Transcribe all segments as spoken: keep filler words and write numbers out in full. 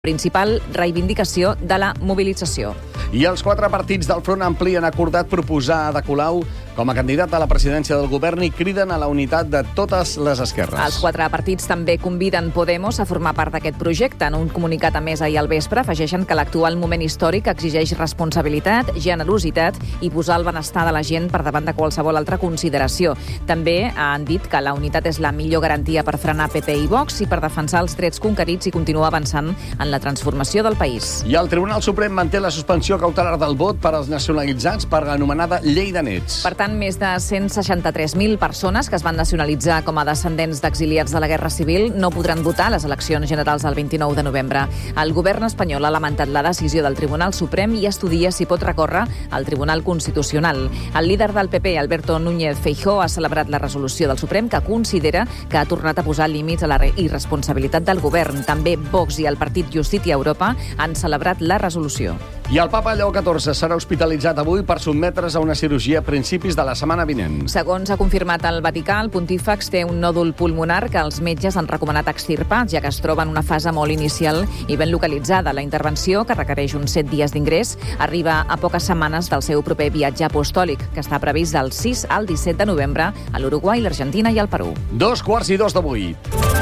principal reivindicació de la mobilització. I els quatre partits del Front Ampli han acordat proposar Ada Colau com a candidat a la presidència del govern i criden a la unitat de totes les esquerres. Els quatre partits també conviden Podemos a formar part d'aquest projecte. En un comunicat a més ahir al vespre afegeixen que l'actual moment històric exigeix responsabilitat, generositat i posar el benestar de la gent per davant de qualsevol altra consideració. També han dit que la unitat és la millor garantia per frenar P P i Vox i per defensar els drets conquerits i continuar avançant en la transformació del país. I el Tribunal Suprem manté la suspensió cautelar del vot per als nacionalitzats per l'anomenada Llei de Nets. Per tant, més de cent seixanta-tres mil persones que es van nacionalitzar com a descendents d'exiliats de la Guerra Civil no podran votar a les eleccions generals del vint-i-nou de novembre. El govern espanyol ha lamentat la decisió del Tribunal Suprem i estudia si pot recórrer al Tribunal Constitucional. El líder del P P, Alberto Núñez Feijóo, ha celebrat la resolució del Suprem que considera que ha tornat a posar límits a la irresponsabilitat del govern. També Vox i el partit Justícia Europa han celebrat la resolució. I el papa Lleó catorze serà hospitalitzat avui per sotmetre's a una cirurgia a principis de la setmana vinent. Segons ha confirmat el Vaticà, el pontífex té un nòdul pulmonar que els metges han recomanat extirpar, ja que es troba en una fase molt inicial i ben localitzada. La intervenció, que requereix uns set dies d'ingrés, arriba a poques setmanes del seu proper viatge apostòlic, que està previst del sis al disset de novembre a l'Uruguai, l'Argentina i el Perú. Dos quarts i dos d'avui.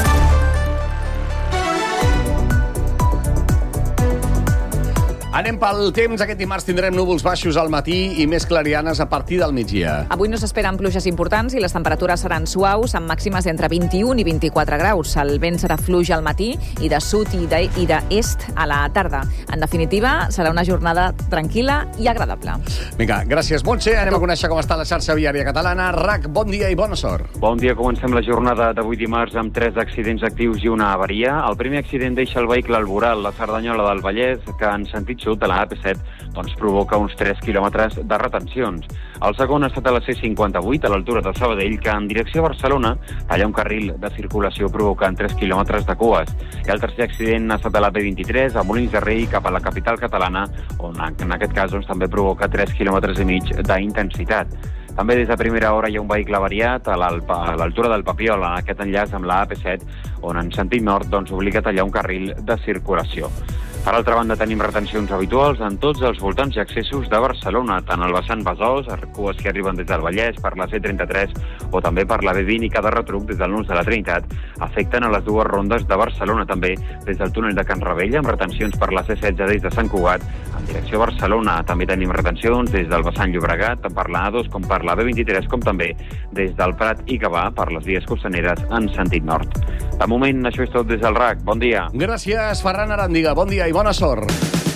Anem pel temps. Aquest dimarts tindrem núvols baixos al matí i més clarianes a partir del migdia. Avui no s'esperen pluges importants i les temperatures seran suaus, amb màximes entre vint-i-un i vint-i-quatre graus. El vent serà fluix al matí i de sud i d'est a la tarda. En definitiva, serà una jornada tranquil·la i agradable. Vinga, gràcies, Montse. Anem a conèixer com està la xarxa viària catalana. R A C, bon dia i bona sort. Bon dia. Comencem la jornada d'avui dimarts amb tres accidents actius i una avaria. El primer accident deixa el vehicle al voral, la Cerdanyola del Vallès, que en sentit sud de la A P set doncs, provoca uns tres quilòmetres de retencions. El segon ha estat a la C cinquanta-vuit, a l'altura de Sabadell, que en direcció a Barcelona talla un carril de circulació provocant tres quilòmetres de cues. I el tercer accident ha estat a la B vint-i-tres, a Molins de Rei, cap a la capital catalana, on en aquest cas doncs, també provoca tres quilòmetres i mig d'intensitat. També des de primera hora hi ha un vehicle avariat a l'altura del Papiol, en aquest enllaç amb la A P set, on en sentit nord doncs, obliga a tallar un carril de circulació. Per altra banda, tenim retencions habituals en tots els voltants i accessos de Barcelona, tant al vessant Besòs, cues que arriben des del Vallès, per la C trenta-tres o també per la B vint i cada retruc des del Nus de la Trinitat, afecten a les dues rondes de Barcelona, també des del túnel de Can Ravella, amb retencions per la C setze des de Sant Cugat, en direcció a Barcelona. També tenim retencions des del vessant Llobregat, tant per la A dos com per la B vint-i-tres, com també des del Prat i Gavà per les vies costaneres en sentit nord. De moment, això és tot des del R A C. Bon dia. Gràcies, Ferran Arándiga. Bon dia i bona sort.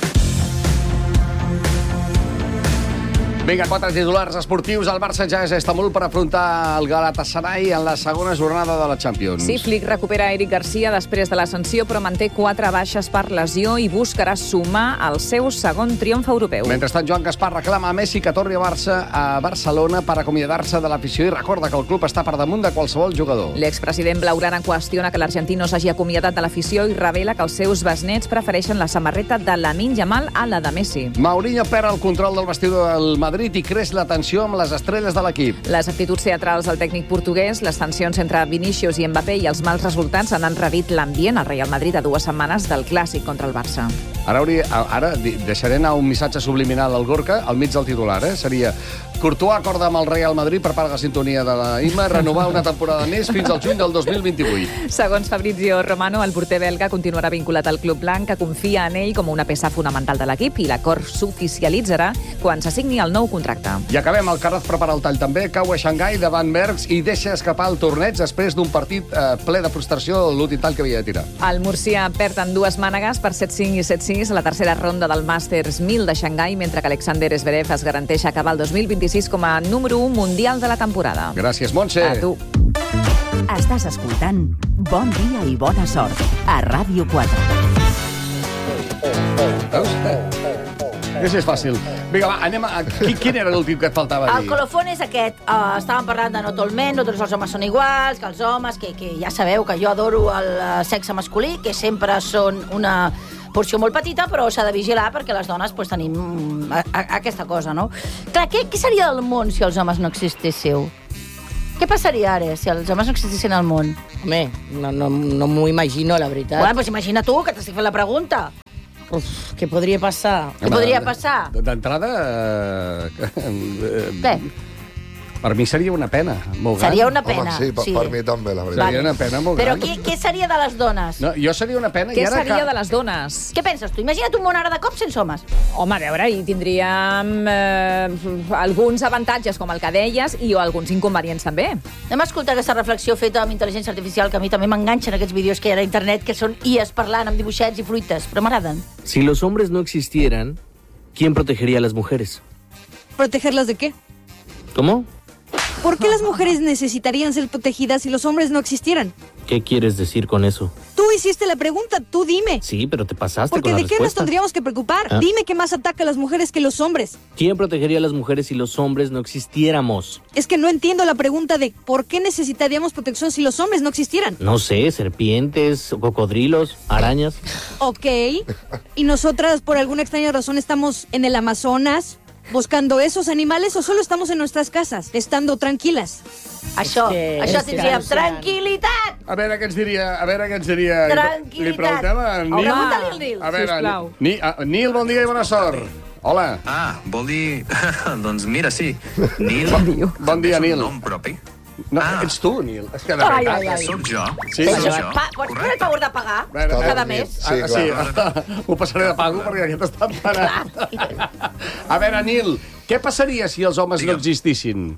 Vinga, quatre titulars esportius. El Barça ja és a Istanbul per afrontar el Galatasaray en la segona jornada de la Champions. Sí, Flick recupera Eric Garcia després de l'ascensió, però manté quatre baixes per lesió i buscarà sumar el seu segon triomf europeu. Mentrestant, Joan Gaspar reclama a Messi que torni a Barça a Barcelona per acomiadar-se de l'afició i recorda que el club està per damunt de qualsevol jugador. L'expresident blaugrana qüestiona que l'argentí no s'hagi acomiadat de l'afició i revela que els seus besnets prefereixen la samarreta de Lamine Yamal a la de Messi. Mourinho perd el control del vestidor del Madrid i creix la tensió amb les estrelles de l'equip. Les actituds teatrals del tècnic portuguès, les tensions entre Vinícius i Mbappé i els mals resultats han enrarit l'ambient al Real Madrid a dues setmanes del clàssic contra el Barça. Ara, hauria, ara deixaré anar un missatge subliminal al Gorka al mig del titular, eh? Seria: Courtois acorda amb el Real Madrid per part de la sintonia de la I M A renovar una temporada més fins al juny del dos mil vint-i-vuit. Segons Fabrizio Romano, el porter belga continuarà vinculat al club blanc, que confia en ell com una peça fonamental de l'equip, i l'acord s'oficialitzarà quan s'assigni el nou contracte. I acabem. El Carraz prepara el tall també, cau a Xangai davant Merckx i deixa escapar el torneig després d'un partit eh, ple de frustració de l'últim tall que havia de tirar. El murcià perd en dues mànegues per set cinc i set sis a la tercera ronda del Masters mil de Xangai, mentre que Alexander Zverev es garanteix acabar el dos mil vint-i-sis com a número un mundial de la temporada. Gràcies, Montse. A tu. Estàs escoltant Bon dia i bona sort a Ràdio quatre. Veus? Això és fàcil. Vinga, va, anem a... Quin era l'últim que et faltava dir? El colofón és aquest. Uh, estàvem parlant de no tot el men, no tots els homes són iguals, que els homes, que, que ja sabeu que jo adoro el sexe masculí, que sempre són una porció molt petita, però s'ha de vigilar perquè les dones pues, tenim a, a, aquesta cosa, no? Clar, què, què seria del món si els homes no existéssiu? Què passaria ara si els homes no existissin al món? Home, no, no, no m'ho imagino, la veritat. Bueno, doncs imagina tu, que t'estic fent la pregunta. Uf, què podria passar? Què podria passar? D'entrada... Què? Per mi seria una pena molt gran. Seria una pena. Home, sí, per, sí. per mi també, la veritat. Seria una pena molt Però gran. què, què seria de les dones? No, jo seria una pena... Què i ara seria que... de les dones? Què penses tu? Imagina't un món ara de cop sense homes. Home, a veure, hi tindríem eh, alguns avantatges, com el que deies, i alguns inconvenients també. Anem a escoltar aquesta reflexió feta amb intel·ligència artificial, que a mi també m'enganxen aquests vídeos que hi ha a internet, que són I As parlant amb dibuixets i fruites, però m'agraden. Si los hombres no existieran, ¿quién protegería a las mujeres? ¿Protegerlas de qué? ¿Cómo? ¿Por qué las mujeres necesitarían ser protegidas si los hombres no existieran? ¿Qué quieres decir con eso? Tú hiciste la pregunta, tú dime. Sí, pero te pasaste Porque con la ¿de qué nos respuesta. tendríamos que preocupar? Ah. Dime qué más ataca a las mujeres que los hombres. ¿Quién protegería a las mujeres si los hombres no existiéramos? Es que no entiendo la pregunta de ¿por qué necesitaríamos protección si los hombres no existieran? No sé, serpientes, cocodrilos, arañas. Ok. ¿Y nosotras por alguna extraña razón estamos en el Amazonas buscando esos animales o solo estamos en nuestras casas, estando tranquilas? Això, que- això és que tindríem no sé. tranquil·litat! A veure què ens diria... A veure què ens diria... Tranquil·litat. Li preguntem a Nil. Pregunta-li al Nil, A veure, sisplau. Ni, a, Nil, bon dia i bona sort. Hola. Ah, vol dir... doncs mira, sí. Nil... Bon dia, és un Nil. nom propi. No, Ah. ets tu, Nil. És que de Ai, veritat... ai, ai. Soc jo. Sí, Soc sí. jo. Pa, pots fer el favor de pagar A veure, cada a veure, mes? Sí, Ah, sí, clar. ho passaré de pago perquè aquest està empanat. A veure, Nil, què passaria si els homes no Digue'm. existissin?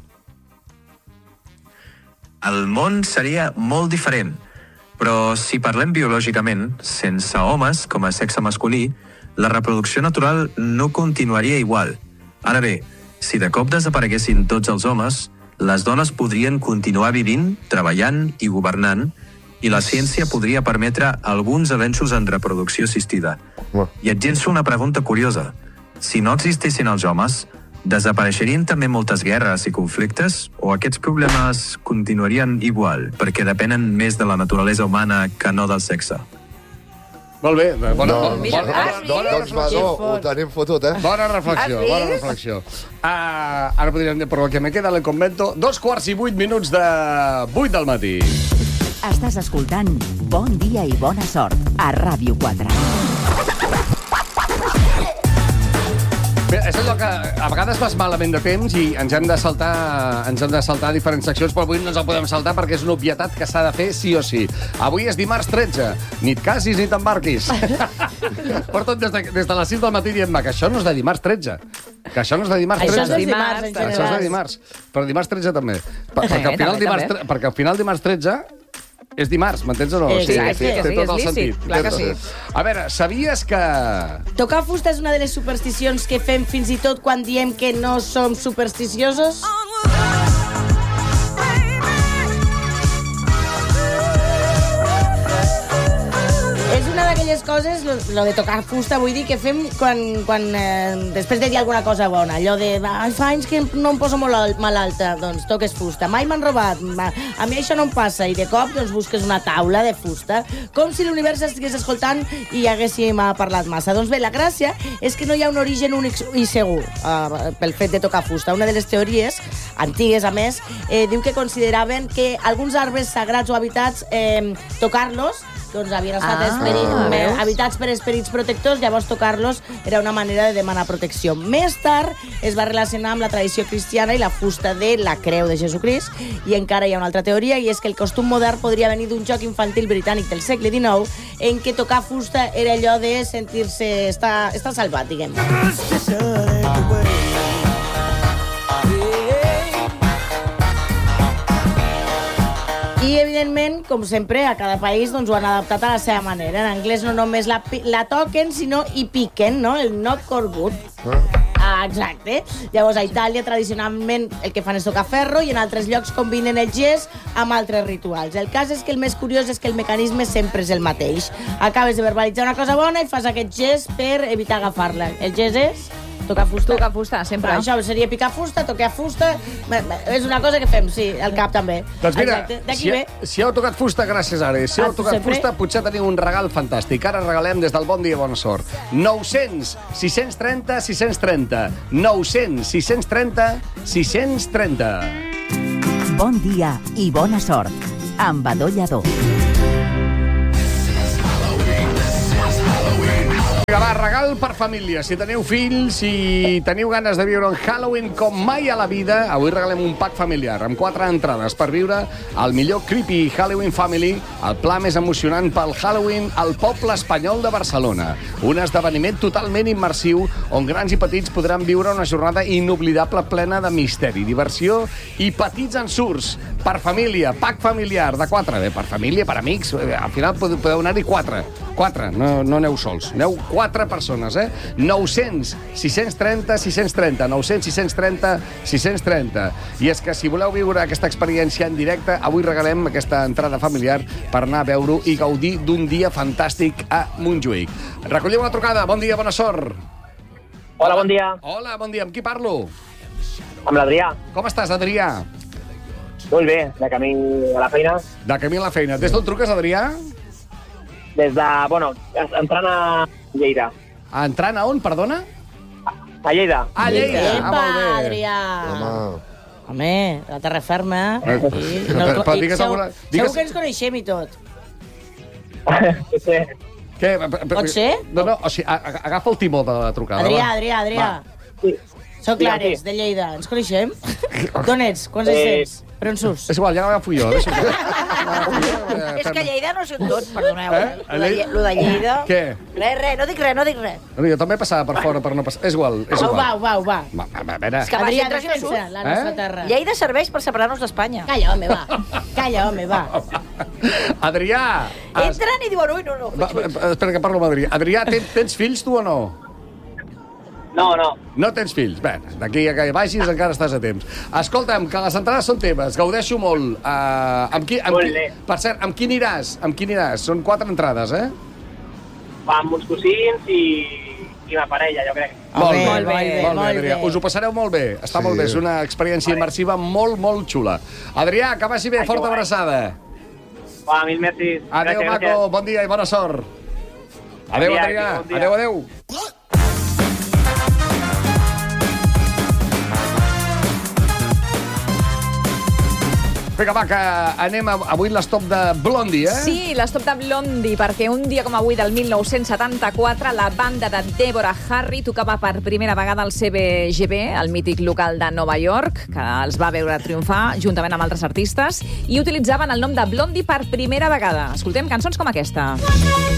El món seria molt diferent. Però si parlem biològicament, sense homes com a sexe masculí, la reproducció natural no continuaria igual. Ara bé, si de cop desapareguessin tots els homes, les dones podrien continuar vivint, treballant i governant, i la ciència podria permetre alguns avenços en reproducció assistida. Home. I et llenço una pregunta curiosa. Si no existissin els homes, desapareixerien també moltes guerres i conflictes o aquests problemes continuarien igual perquè depenen més de la naturalesa humana que no del sexe? Molt bé, bona, No, bona, mira, bona, has vist? bona, Doncs, Madó, ho tenim fotut, eh? bona reflexió, Has bona vist? reflexió. Uh, ara podríem dir, però el que me queda le convento, dos quarts i vuit minuts de vuit del matí. Estàs escoltant Bon dia i bona sort a Ràdio quatre. Bé, és allò que a vegades vas malament de temps i ens hem de saltar, ens hem de saltar diferents seccions, però avui no ens el podem saltar perquè és una obvietat que s'ha de fer sí o sí. Avui és dimarts tretze. Ni et casis ni t'embarquis. Porto des de, des de les sis del matí dient-me que això no és de dimarts tretze. Que això no és de dimarts Això és tretze. de dimarts, en Això és general. de dimarts. Però dimarts tretze també. Per, perquè, al també, final dimarts, també. tre- perquè al final dimarts tretze és dimarts, m'entens o no? Exacte. Sí, té sí, tot el és lícit, sentit. clar que sí. A veure, sabies que... Tocar fusta és una de les supersticions que fem fins i tot quan diem que no som supersticiosos? És una d'aquelles coses, lo, lo de tocar fusta, vull dir, que fem quan, quan eh, després de dir alguna cosa bona, allò de, ai, fa anys que no em poso molt al- malalta, doncs toques fusta. Mai m'han robat, ma, a mi això no em passa, i de cop doncs, busques una taula de fusta, com si l'univers estigués escoltant i haguéssim eh, parlat massa. Doncs bé, la gràcia és que no hi ha un origen únic i segur eh, pel fet de tocar fusta. Una de les teories, antigues a més, eh, diu que consideraven que alguns arbres sagrats o habitats, eh, tocar-los, doncs havien estat Ah, esperit, veus? habitats per esperits protectors, llavors tocar-los era una manera de demanar protecció. Més tard es va relacionar amb la tradició cristiana i la fusta de la creu de Jesucrist, i encara hi ha una altra teoria, i és que el costum modern podria venir d'un joc infantil britànic del segle dinou, en què tocar fusta era allò de sentir-se estar, estar salvat, diguem. I, evidentment, com sempre, a cada país doncs, ho han adaptat a la seva manera. En anglès no només la, pi- la toquen, sinó hi piquen, no? El knock or boot. Ah, exacte. Llavors, a Itàlia, tradicionalment, el que fan és tocar ferro i en altres llocs combinen el gest amb altres rituals. El cas és que el més curiós és que el mecanisme sempre és el mateix. Acabes de verbalitzar una cosa bona i fas aquest gest per evitar agafar-la. El gest és... tocar fusta. Tocar fusta, sempre. Però això seria picar fusta, tocar fusta... Bé, bé, És una cosa que fem, sí, al cap també. Doncs mira, Exacte. D'aquí si, ve... si heu tocat fusta, gràcies, Ara. Si Ah, heu tocat sempre? fusta, potser teniu un regal fantàstic. Ara regalem des del Bon Dia i Bona Sort. nou-cents, sis-cents trenta, sis-cents trenta. nou-cents, sis-cents trenta, sis-cents trenta. Bon dia i bona sort. Amb Adó Lladó. Vinga, va, regal per família. Si teniu fills, si teniu ganes de viure un Halloween com mai a la vida, avui regalem un pack familiar amb quatre entrades per viure el millor Creepy Halloween Family, el pla més emocionant pel Halloween al poble espanyol de Barcelona. Un esdeveniment totalment immersiu on grans i petits podran viure una jornada inoblidable plena de misteri, diversió i petits ensurts. Per família, pack familiar de quatre. Bé, per família, per amics, al final podeu anar-hi quatre. Quatre, no, no aneu sols. Aneu quatre persones, eh? nou cents, sis cents i trenta, sis cents i trenta. nou cents, sis cents i trenta, sis cents i trenta. I és que si voleu viure aquesta experiència en directe, avui regalem aquesta entrada familiar per anar a veure-ho i gaudir d'un dia fantàstic a Montjuïc. Recolleu una trucada. Bon dia, bona sort. Hola, bon dia. Hola, bon dia. Amb qui parlo? Amb l'Adrià. Com estàs, Adrià? Molt bé, de camí a la feina. De camí a la feina. Des d'on truques, Adrià? Des de, bueno, entrant a Lleida. Entrant a on, perdona? A Lleida. A Lleida. Epa, Ah, molt bé. Adrià. Home. Home, la terra ferma. Eh, Sí, però- no, però i digues segur, alguna- segur digues- que ens coneixem i tot. Sí. Què? Pot ser? No, no, o sigui, a- a- agafa el timó de la trucada. Adrià, va. Adrià, Adrià. Sí. Soc Digue'm, l'Ares, sí. de Lleida. Ens coneixem? D'on ets? Quants anys Eh, tens? Per on surts? És igual, ja l'agafo jo. deixa que- És que Lleida no sé tot, perdoneu. Eh? Eh? Lo, de, Lle- lo de Lleida... Què? Res, res, no dic res, no dic res. No, jo també passava per fora per no passar. És igual, és Au, igual. va, va, va. Va, va, a veure... És que baix Adrià, entres i no defensa surts. la nostra Eh? terra. Lleida serveix per separar-nos d'Espanya. Calla, home, va. Calla, home, va. Adrià! es- Entren i diuen, ui, no, no. Va, va, espera que parlo amb Adrià. Adrià, tens, tens fills tu o no? No, no. No tens fills? Bé, d'aquí a que vagis encara estàs a temps. Escolta'm, que les entrades són teves, gaudeixo molt. Uh, amb qui, amb Molt qui, bé. per cert, amb qui aniràs? Amb qui aniràs? Són quatre entrades, eh? Va amb uns cosins i, i ma parella, jo crec. Molt bé, molt bé, molt bé, molt Adrià. bé. Us ho passareu molt bé. Està Sí. molt bé, és una experiència immersiva molt, molt xula. Adrià, que vagi bé, Ai, que forta guai. abraçada. Va, mil mercis. Adéu, Gràcies, maco, gràcies. bon dia i bona sort. Adéu, Adrià, Adrià. bon dia. Adéu, adéu. Vinga, va, que anem a, avui l'estop de Blondie, eh? Sí, l'estop de Blondie, perquè un dia com avui del mil nou-cents setanta-quatre la banda de Deborah Harry tocava per primera vegada al C B G B, el mític local de Nova York, que els va veure triomfar juntament amb altres artistes, i utilitzaven el nom de Blondie per primera vegada. Escoltem cançons com aquesta.